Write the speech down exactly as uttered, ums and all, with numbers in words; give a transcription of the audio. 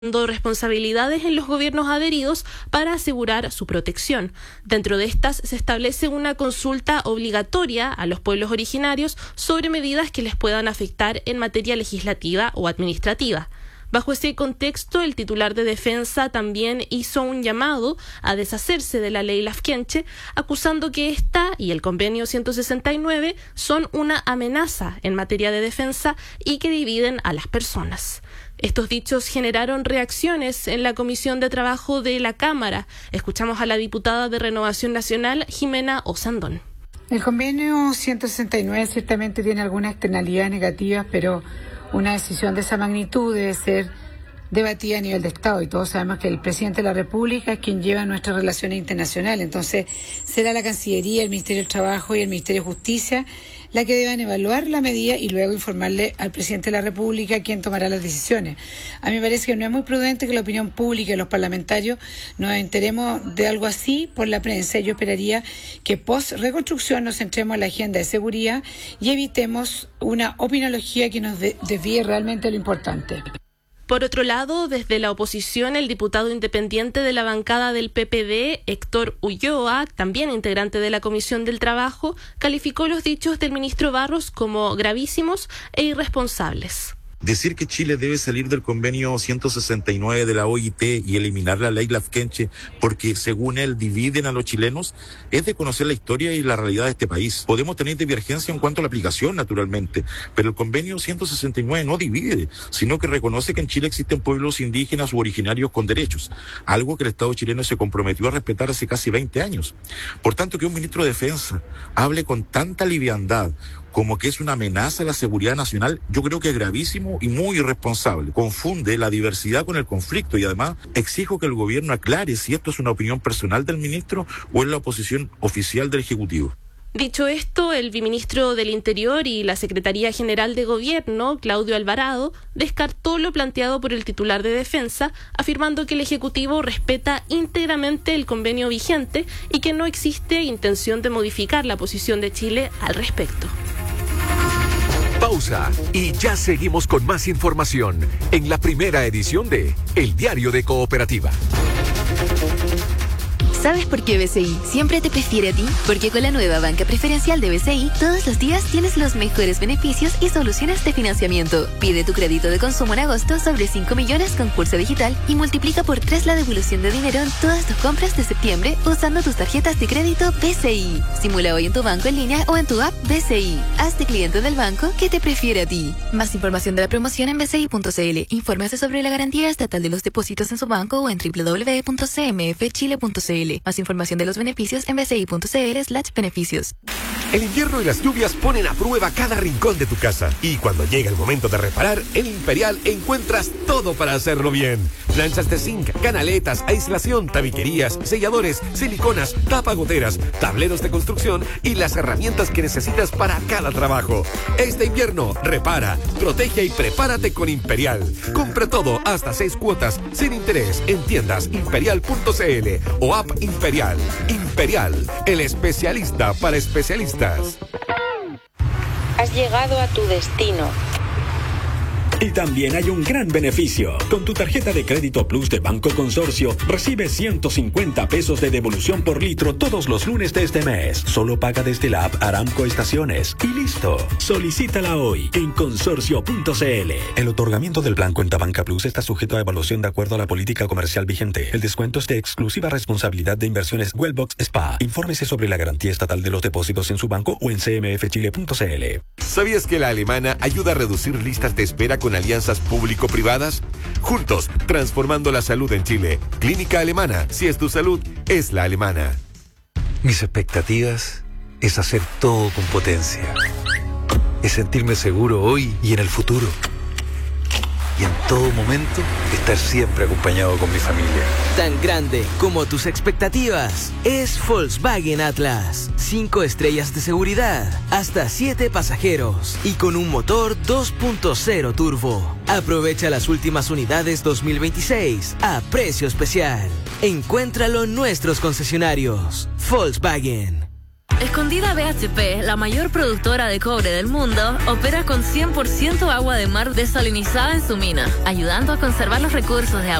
responsabilidades en los gobiernos adheridos para asegurar su protección. Dentro de estas se establece una consulta obligatoria a los pueblos originarios sobre medidas que les puedan afectar en materia legislativa o administrativa. Bajo ese contexto, el titular de Defensa también hizo un llamado a deshacerse de la ley Lafkenche, acusando que esta y el convenio ciento sesenta y nueve son una amenaza en materia de defensa y que dividen a las personas. Estos dichos generaron reacciones en la Comisión de Trabajo de la Cámara. Escuchamos a la diputada de Renovación Nacional, Jimena Osandón. El convenio ciento sesenta y nueve ciertamente tiene algunas externalidades negativas, pero una decisión de esa magnitud debe ser debatida a nivel de Estado, y todos sabemos que el presidente de la República es quien lleva nuestras relaciones internacionales. Entonces será la Cancillería, el Ministerio del Trabajo y el Ministerio de Justicia la que deban evaluar la medida y luego informarle al presidente de la República quien tomará las decisiones. A mí me parece que no es muy prudente que la opinión pública y los parlamentarios nos enteremos de algo así por la prensa. Yo esperaría que post reconstrucción nos centremos en la agenda de seguridad y evitemos una opinología que nos de- desvíe realmente de lo importante. Por otro lado, desde la oposición, el diputado independiente de la bancada del P P D, Héctor Ulloa, también integrante de la Comisión del Trabajo, calificó los dichos del ministro Barros como gravísimos e irresponsables. Decir que Chile debe salir del convenio ciento sesenta y nueve de la O I T y eliminar la ley Lafkenche porque, según él, dividen a los chilenos, es de conocer la historia y la realidad de este país. Podemos tener divergencia en cuanto a la aplicación, naturalmente, pero el convenio ciento sesenta y nueve no divide, sino que reconoce que en Chile existen pueblos indígenas u originarios con derechos, algo que el Estado chileno se comprometió a respetar hace casi veinte años. Por tanto, que un ministro de Defensa hable con tanta liviandad como que es una amenaza a la seguridad nacional, yo creo que es gravísimo y muy irresponsable. Confunde la diversidad con el conflicto y además exijo que el gobierno aclare si esto es una opinión personal del ministro o es la posición oficial del Ejecutivo. Dicho esto, el viceministro del Interior y la Secretaría General de Gobierno, Claudio Alvarado, descartó lo planteado por el titular de Defensa, afirmando que el Ejecutivo respeta íntegramente el convenio vigente y que no existe intención de modificar la posición de Chile al respecto. Pausa y ya seguimos con más información en la primera edición de El Diario de Cooperativa. ¿Sabes por qué B C I siempre te prefiere a ti? Porque con la nueva banca preferencial de B C I, todos los días tienes los mejores beneficios y soluciones de financiamiento. Pide tu crédito de consumo en agosto sobre cinco millones con curso digital y multiplica por tres la devolución de dinero en todas tus compras de septiembre usando tus tarjetas de crédito B C I. Simula hoy en tu banco en línea o en tu app B C I. Hazte cliente del banco que te prefiere a ti. Más información de la promoción en b c i punto c l. Infórmese sobre la garantía estatal de los depósitos en su banco o en w w w punto c m f chile punto c l. Más información de los beneficios en b c i punto c l slash beneficios. El invierno y las lluvias ponen a prueba cada rincón de tu casa. Y cuando llega el momento de reparar, en Imperial encuentras todo para hacerlo bien. Planchas de zinc, canaletas, aislación, tabiquerías, selladores, siliconas, tapagoteras, tableros de construcción y las herramientas que necesitas para cada trabajo. Este invierno, repara, protege y prepárate con Imperial. Compra todo hasta seis cuotas sin interés en tiendas imperial punto c l o app Imperial. Imperial, el especialista para especialistas. Has llegado a tu destino. Y también hay un gran beneficio. Con tu tarjeta de crédito Plus de Banco Consorcio, recibes ciento cincuenta pesos de devolución por litro todos los lunes de este mes. Solo paga desde la app Aramco Estaciones. Y listo. Solicítala hoy en consorcio punto c l. El otorgamiento del plan Cuenta Banca Plus está sujeto a evaluación de acuerdo a la política comercial vigente. El descuento es de exclusiva responsabilidad de Inversiones Wellbox Spa. Infórmese sobre la garantía estatal de los depósitos en su banco o en c m f chile punto c l. ¿Sabías que la alemana ayuda a reducir listas de espera con alianzas público-privadas? Juntos, transformando la salud en Chile. Clínica Alemana. Si es tu salud, es la alemana. Mis expectativas es hacer todo con potencia. Es sentirme seguro hoy y en el futuro. Y en todo momento, estar siempre acompañado con mi familia. Tan grande como tus expectativas es Volkswagen Atlas. Cinco estrellas de seguridad, hasta siete pasajeros y con un motor dos punto cero turbo. Aprovecha las últimas unidades dos mil veintiséis a precio especial. Encuéntralo en nuestros concesionarios. Volkswagen. Escondida B H P, la mayor productora de cobre del mundo, opera con cien por ciento agua de mar desalinizada en su mina, ayudando a conservar los recursos de agua